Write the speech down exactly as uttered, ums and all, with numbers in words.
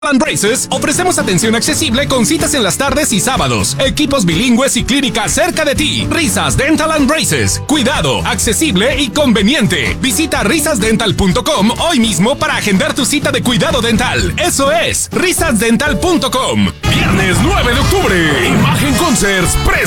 and Braces ofrecemos atención accesible con citas en las tardes y sábados, equipos bilingües y clínica cerca de ti. Risas Dental and Braces, cuidado, accesible y conveniente. Visita risas dental punto com hoy mismo para agendar tu cita de cuidado dental. Eso es, risas dental punto com. Viernes nueve de octubre, Imagen Concerts presenta